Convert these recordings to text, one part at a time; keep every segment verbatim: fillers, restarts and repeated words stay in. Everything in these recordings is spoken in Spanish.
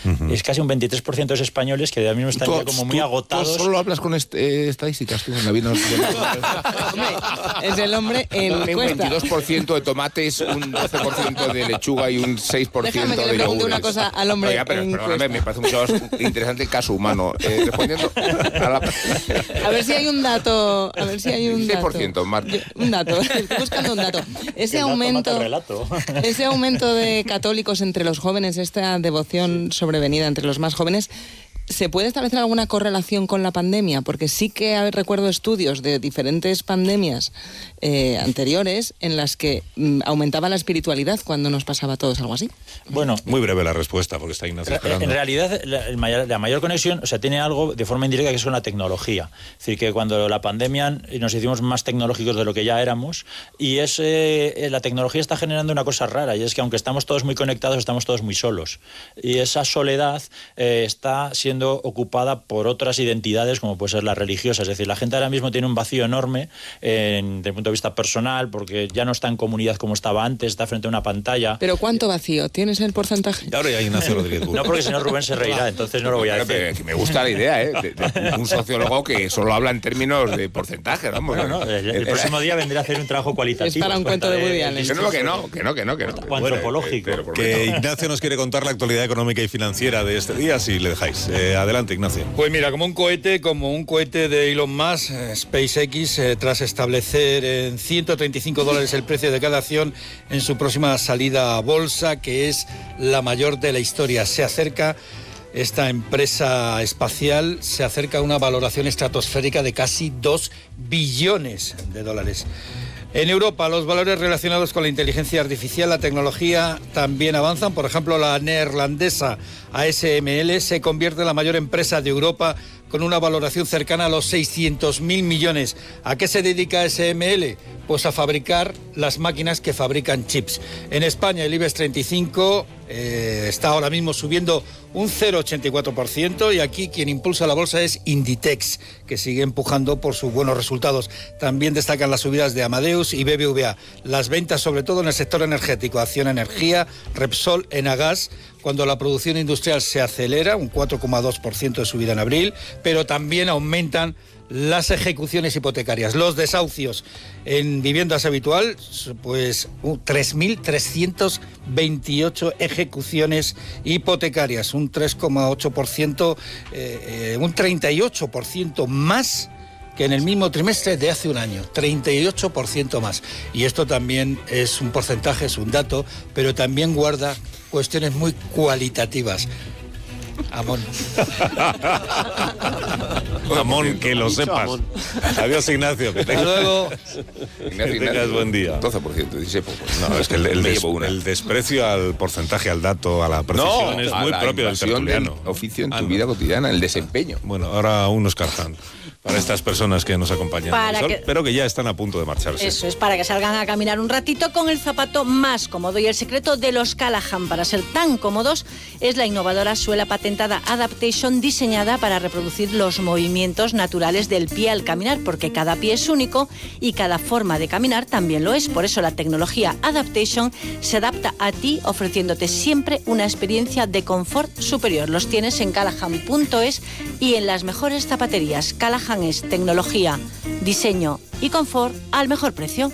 Uh-huh. Es casi un veintitrés por ciento de los españoles que ahora mismo están tú, ya como muy tú, agotados. ¿Tú solo hablas con est- eh, estadísticas? Tú, en la vida no, Hombre, es el hombre en un encuesta. veintidós por ciento de tomates, un doce por ciento de lechuga y un seis por ciento Déjame que de le pregunte yogures. una cosa al hombre No, ya, pero, en perdóname, encuesta. me parece mucho más interesante el caso humano. Eh, respondiendo a la... A ver si hay un dato. A ver si hay un seis por dato. ciento, Marta. Yo- Un dato. Estoy buscando un dato. Ese El dato mata aumento, el relato. ese aumento de católicos entre los jóvenes, esta devoción sobrevenida entre los más jóvenes, ¿se puede establecer alguna correlación con la pandemia? Porque sí que hay- recuerdo estudios de diferentes pandemias eh, anteriores en las que mm, aumentaba la espiritualidad cuando nos pasaba a todos algo así. Bueno, Muy breve la respuesta, porque está Ignacio esperando. en realidad la, el mayor- la mayor conexión, o sea, tiene algo de forma indirecta que es con la tecnología. Es decir, que cuando la pandemia nos hicimos más tecnológicos de lo que ya éramos, y es, eh, la tecnología está generando una cosa rara, y es que aunque estamos todos muy conectados, estamos todos muy solos. Y esa soledad eh, está siendo ocupada por otras identidades, como puede ser la religiosa. Es decir, la gente ahora mismo tiene un vacío enorme eh, desde el punto de vista personal, porque ya no está en comunidad como estaba antes, está frente a una pantalla. Pero ¿cuánto vacío? ¿Tienes el porcentaje? Y ahora ya Ignacio Rodríguez Burgos. No, porque si no Rubén se reirá, entonces no lo voy a Pero, decir. pero, que me gusta la idea, ¿eh? De, de un sociólogo que solo habla en términos de porcentaje, vamos. No, no, el, el próximo día vendré a hacer un trabajo cualitativo. Es para un cuento de Woody Allen. Que no, que no, que no, que no, que no. O antropológico. Pero, pero, Que pero, Ignacio nos quiere contar la actualidad económica y financiera de este día, si le dejáis. Eh, adelante, Ignacio. Pues mira, como un cohete, como un cohete de Elon Musk, eh, SpaceX, eh, tras establecer en ciento treinta y cinco dólares el precio de cada acción en su próxima salida a bolsa, que es la mayor de la historia. Se acerca, esta empresa espacial, se acerca a una valoración estratosférica de casi dos billones de dólares. En Europa, los valores relacionados con la inteligencia artificial, la tecnología, también avanzan. Por ejemplo, la neerlandesa A S M L se convierte en la mayor empresa de Europa con una valoración cercana a los seiscientos mil millones. ¿A qué se dedica A S M L? Pues a fabricar las máquinas que fabrican chips. En España, el IBEX treinta y cinco eh, está ahora mismo subiendo un cero coma ochenta y cuatro por ciento, y aquí quien impulsa la bolsa es Inditex, que sigue empujando por sus buenos resultados. También destacan las subidas de Amadeus y B B V A. Las ventas, sobre todo en el sector energético, Acciona Energía, Repsol, Enagas, cuando la producción industrial se acelera, un cuatro coma dos por ciento de subida en abril, pero también aumentan las ejecuciones hipotecarias, los desahucios en viviendas habitual, pues uh, tres mil trescientas veintiocho ejecuciones hipotecarias, un tres coma ocho por ciento, eh, eh, un treinta y ocho por ciento más que en el mismo trimestre de hace un año, treinta y ocho por ciento más. Y esto también es un porcentaje, es un dato, pero también guarda cuestiones muy cualitativas. Amón. Amón, que lo sepas. Adiós, Ignacio. Que tengas, Luego, Ignacio, que tengas buen día. doce por ciento, dieciséis por ciento. No, es que el, el Me des- llevo una. el desprecio al porcentaje, al dato, a la precisión es a muy la propio del invasión tertuliano. del oficio en Ah, tu no. vida cotidiana, el desempeño. Bueno, ahora un Oscar Hunt para estas personas que nos acompañan, Para Sol, que- pero que ya están a punto de marcharse. Eso es, para que salgan a caminar un ratito con el zapato más cómodo. Y el secreto de los Callahan para ser tan cómodos es la innovadora suela patentada Adaptation, diseñada para reproducir los movimientos naturales del pie al caminar, porque cada pie es único y cada forma de caminar también lo es. Por eso la tecnología Adaptation se adapta a ti, ofreciéndote siempre una experiencia de confort superior. Los tienes en callahan punto es y en las mejores zapaterías. Callahan es tecnología, diseño y confort al mejor precio.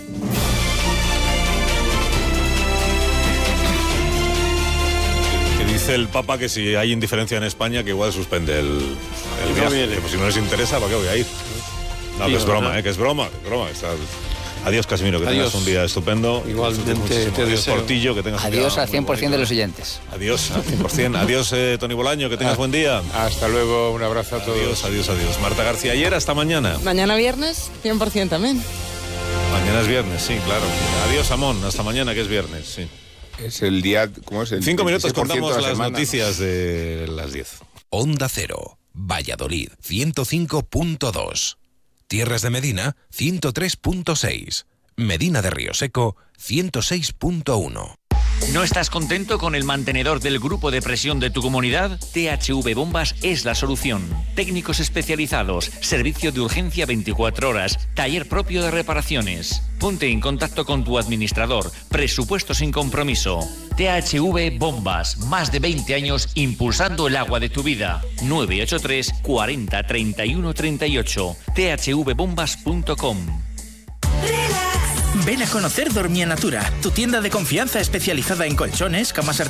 Que dice el Papa que si hay indiferencia en España, que igual suspende el, el viaje. Que pues si no les interesa, ¿para qué voy a ir? No, que es broma, ¿eh? Que es broma, que es broma. Está... Adiós, Casimiro, que Adiós. tengas un día estupendo. Igualmente Muchísimo. te Adiós, deseo. Portillo, que tengas un Adiós día al cien por ciento muy de los bonito. oyentes. Adiós al cien por ciento. Adiós, eh, Tony Bolaño, que tengas buen día. Hasta luego, un abrazo a todos. Adiós, adiós, adiós. Marta García Ayer, hasta mañana. Mañana viernes, cien por ciento también. Mañana es viernes, sí, claro. Adiós, Amón, hasta mañana, que es viernes, sí. Es el día, ¿cómo es? El Cinco minutos veintiséis por ciento contamos de la las semana, noticias de las diez. Onda Cero, Valladolid, ciento cinco punto dos. Tierras de Medina, ciento tres punto seis. Medina de Río Seco, ciento seis punto uno. ¿No estás contento con el mantenedor del grupo de presión de tu comunidad? T H V Bombas es la solución. Técnicos especializados, servicio de urgencia veinticuatro horas, taller propio de reparaciones. Ponte en contacto con tu administrador. Presupuesto sin compromiso. T H V Bombas, más de veinte años impulsando el agua de tu vida. nueve ocho tres cuarenta treinta y uno treinta y ocho. t h v bombas punto com. Ven a conocer Dormia Natura, tu tienda de confianza especializada en colchones, camas